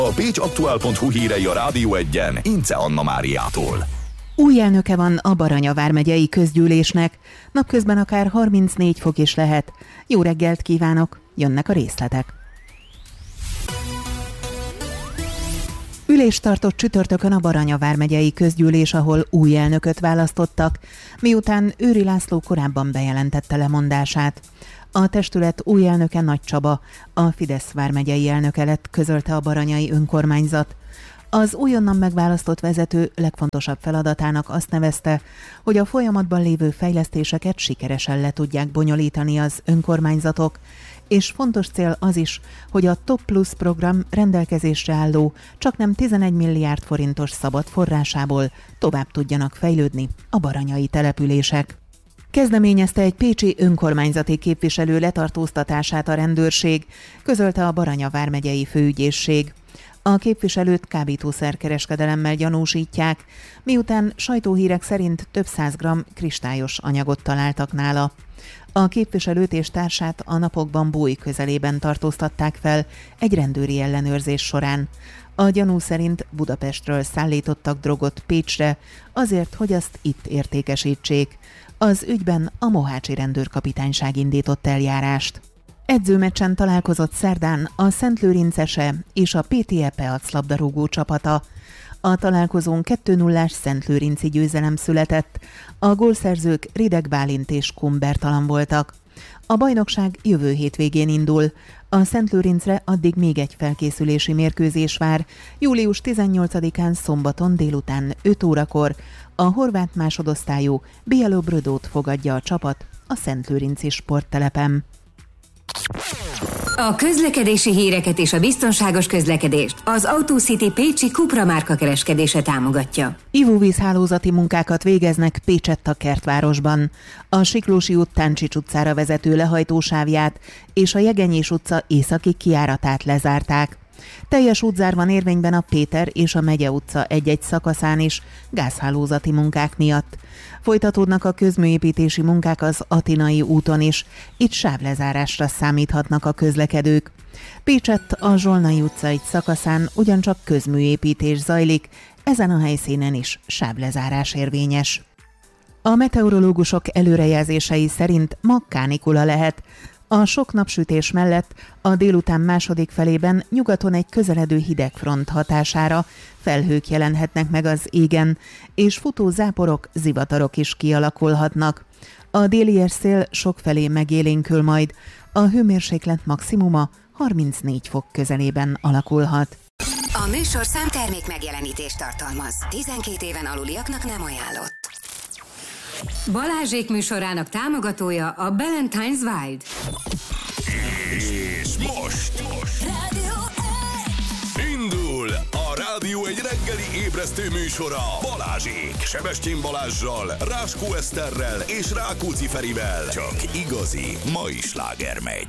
A pécsaktuál.hu hírei a Rádió Egyen Ince Anna Máriától. Új elnöke van a Baranya vármegyei közgyűlésnek. Napközben akár 34 fok is lehet. Jó reggelt kívánok, jönnek a részletek. Ülést tartott csütörtökön a Baranya vármegyei közgyűlés, ahol új elnököt választottak, miután Őri László korábban bejelentette lemondását. A testület új elnöke Nagy Csaba, a Fidesz vármegyei elnöke lett, közölte a baranyai önkormányzat. Az újonnan megválasztott vezető legfontosabb feladatának azt nevezte, hogy a folyamatban lévő fejlesztéseket sikeresen le tudják bonyolítani az önkormányzatok, és fontos cél az is, hogy a Top Plus program rendelkezésre álló csaknem 11 milliárd forintos szabad forrásából tovább tudjanak fejlődni a baranyai települések. Kezdeményezte egy pécsi önkormányzati képviselő letartóztatását a rendőrség, közölte a Baranya vármegyei főügyészség. A képviselőt kábítószerkereskedelemmel gyanúsítják, miután sajtóhírek szerint több 100 g kristályos anyagot találtak nála. A képviselőt és társát a napokban Bói közelében tartóztatták fel egy rendőri ellenőrzés során. A gyanú szerint Budapestről szállítottak drogot Pécsre, azért, hogy azt itt értékesítsék. Az ügyben a mohácsi rendőrkapitányság indított eljárást. Edzőmeccsen találkozott szerdán a Szentlőrincese és a PTE Peac labdarúgó csapata. A találkozón 2-0-ás szentlőrinci győzelem született, a gólszerzők Rideg Bálint és Kun Bertalan voltak. A bajnokság jövő hétvégén indul. A Szentlőrincre addig még egy felkészülési mérkőzés vár, július 18-án szombaton délután 5 órakor a horvát másodosztályú Bielobrodót fogadja a csapat a Szentlőrinci sporttelepen. A közlekedési híreket és a biztonságos közlekedést az AutoCity pécsi Cupra márka kereskedése támogatja. Ivóvízhálózati munkákat végeznek Pécsett kertvárosban. A Siklósi út Táncsics utcára vezető lehajtósávját és a Jegenyés utca északi kijáratát lezárták. Teljes útzár van érvényben a Péter és a Megye utca egy-egy szakaszán is gázhálózati munkák miatt. Folytatódnak a közműépítési munkák az Atinai úton is, itt sávlezárásra számíthatnak a közlekedők. Pécsett a Zsolnai utca egy szakaszán ugyancsak közműépítés zajlik, ezen a helyszínen is sávlezárás érvényes. A meteorológusok előrejelzései szerint ma kánikula lehet. A sok napsütés mellett a délután második felében nyugaton egy közeledő hidegfront hatására felhők jelenhetnek meg az égen, és futó záporok, zivatarok is kialakulhatnak. A déli szél sokfelé megélénkül majd, a hőmérséklet maximuma 34 fok közelében alakulhat. A műsorszám termék megjelenítést tartalmaz. 12 éven aluliaknak nem ajánlott. Balázsék műsorának támogatója a Ballantine's Wild. És most indul a Rádió egy reggeli ébresztő műsora Balázsék, Sebestyén Balázssal, Ráskó Eszterrel és Rákóczi Ferivel. Csak igazi mai sláger megy.